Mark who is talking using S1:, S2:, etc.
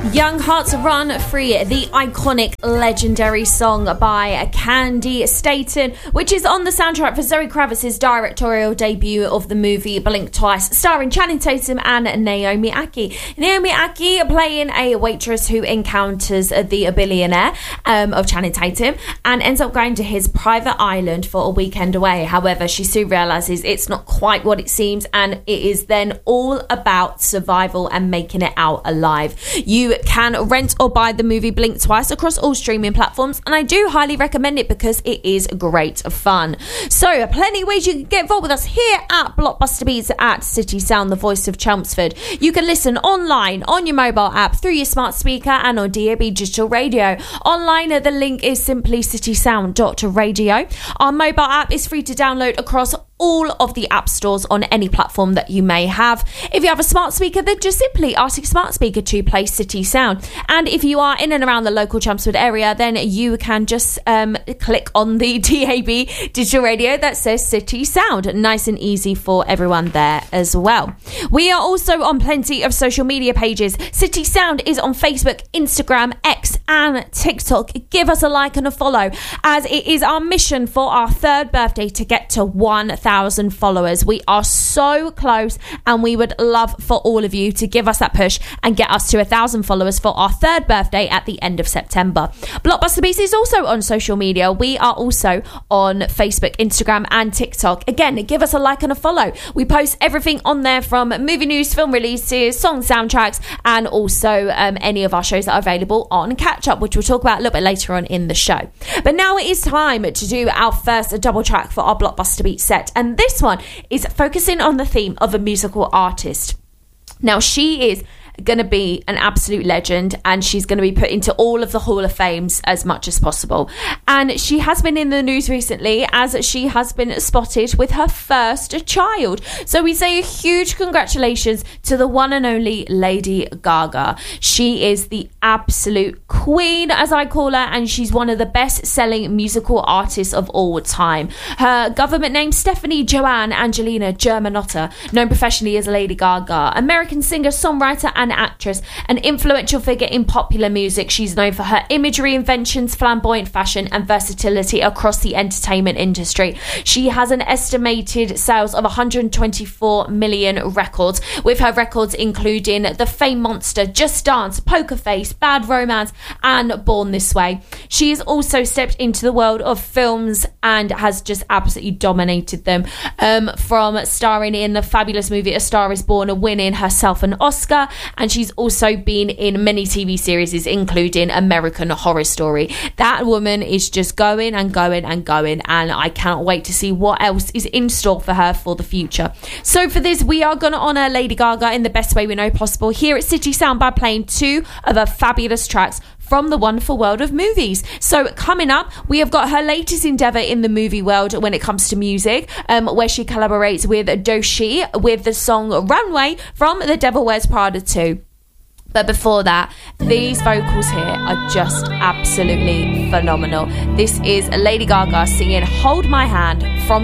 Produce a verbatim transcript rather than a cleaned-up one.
S1: Young Hearts Run Free, the iconic, legendary song by Candy Staton, which is on the soundtrack for Zoe Kravitz's directorial debut of the movie Blink Twice, starring Channing Tatum and Naomi Ackie. Naomi Ackie playing a waitress who encounters the billionaire um, of Channing Tatum and ends up going to his private island for a weekend away. However, she soon realises it's not quite what it seems, and it is then all about survival and making it out alive. You can rent or buy the movie Blink Twice across all streaming platforms, and I do highly recommend it because it is great fun. So plenty of ways you can get involved with us here at Blockbuster Beats at City Sound, the voice of Chelmsford. You can listen online on your mobile app, through your smart speaker, and on D A B digital radio. Online, the link is simply city sound dot radio. Our mobile app is free to download across all of the app stores on any platform that you may have. If you have a smart speaker, then just simply ask your smart speaker to play City Sound. And if you are in and around the local Chelmsford area, then you can just um, click on the D A B digital radio that says City Sound. Nice and easy for everyone there as well. We are also on plenty of social media pages. City Sound is on Facebook, Instagram, X and TikTok. Give us a like and a follow, as it is our mission for our third birthday to get to one thousand followers. We are so close, and we would love for all of you to give us that push and get us to a thousand followers for our third birthday at the end of September. Blockbuster Beats is also on social media. We are also on Facebook, Instagram and TikTok. Again, give us a like and a follow. We post everything on there, from movie news, film releases, song soundtracks, and also um, any of our shows that are available on Catch Up, which we'll talk about a little bit later on in the show. But now it is time to do our first double track for our Blockbuster Beats set, and this one is focusing on the theme of a musical artist. Now, she is going to be an absolute legend, and she's going to be put into all of the Hall of Fames as much as possible. And she has been in the news recently, as she has been spotted with her first child. So we say a huge congratulations to the one and only Lady Gaga. She is the absolute queen, as I call her, and she's one of the best-selling musical artists of all time. Her government name, Stephanie Joanne Angelina Germanotta, known professionally as Lady Gaga, American singer, songwriter and actress, an influential figure in popular music. She's known for her imagery, inventions, flamboyant fashion and versatility across the entertainment industry. She has an estimated sales of one hundred twenty-four million records, with her records including The Fame Monster, Just Dance, Poker Face, Bad Romance and Born This Way. She has also stepped into the world of films and has just absolutely dominated them, um, from starring in the fabulous movie A Star Is Born and winning herself an Oscar. And she's also been in many T V series, including American Horror Story. That woman is just going and going and going, and I cannot wait to see what else is in store for her for the future. So for this, we are going to honour Lady Gaga in the best way we know possible here at City Sound by playing two of her fabulous tracks from the wonderful world of movies. So coming up, we have got her latest endeavour in the movie world when it comes to music, um, where she collaborates with Doechii with the song Runway from The Devil Wears Prada two. But before that, these vocals here are just absolutely phenomenal. This is Lady Gaga singing Hold My Hand from